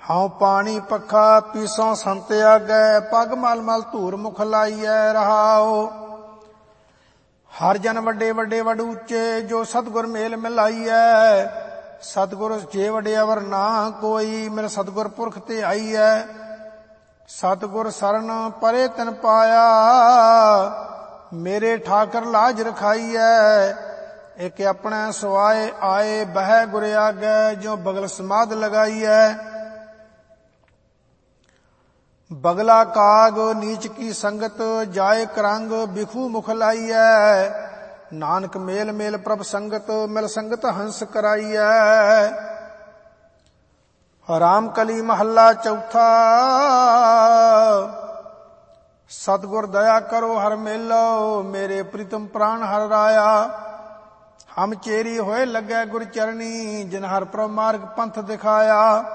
ਹਉ ਪਾਣੀ ਪੱਖਾ ਪੀਸੋਂ ਸੰਤ ਆਗੈ, ਪੱਗ ਮਲ ਮਲ ਧੂਰ ਮੁਖ ਲਾਈਐ। ਰਹਾਉ ਹਰ ਜਨ ਵੱਡੇ ਵੱਡੇ ਵਡ ਉੱਚੇ, ਜੋ ਸਤਿਗੁਰ ਮੇਲ ਮਿਲਾਈਐ। ਸਤਿਗੁਰ ਜੇ ਵਡਿਆਵਰ ਨਾ ਕੋਈ, ਮੇਰੇ ਸਤਿਗੁਰ ਪੁਰਖ ਤੇ ਆਈਐ। ਸਤਿਗੁਰ ਸਰਨ ਪਰੇ ਤਿਨ ਪਾਇਆ, ਮੇਰੇ ਠਾਕਰ ਲਾਜ ਰਖਾਈਐ। ਇੱਕ ਆਪਣੇ ਸੁਆਏ ਆਏ, ਬਹਿ ਗੁਰ ਆਗੈ, ਜੋ ਬਗਲ ਸਮਾਧ ਲਗਾਈਐ। ਬਗਲਾ ਕਾਗ ਨੀਚ ਕੀ ਸੰਗਤ, ਜਾਏ ਕਰੰਗ ਬਿਖੂ ਮੁਖ ਲਾਈਐ। ਨਾਨਕ ਮੇਲ ਮੇਲ ਪ੍ਰਭ ਸੰਗਤ, ਮਿਲ ਸੰਗਤ ਹੰਸ ਕਰਾਈਐ। ਰਾਮ ਕਲੀ ਮਹੱਲਾ ਚੌਥਾ। ਸਤਿਗੁਰ ਦਇਆ ਕਰੋ ਹਰ ਮੇਲੋ, ਮੇਰੇ ਪ੍ਰੀਤਮ ਪ੍ਰਾਨ ਹਰ ਰਾਇਆ। ਹਮ ਚੇਰੀ ਹੋਏ ਲੱਗੈ ਗੁਰ ਚਰਣੀ, ਜਿਨ ਹਰ ਪ੍ਰਭ ਮਾਰਗ ਪੰਥ ਦਿਖਾਇਆ।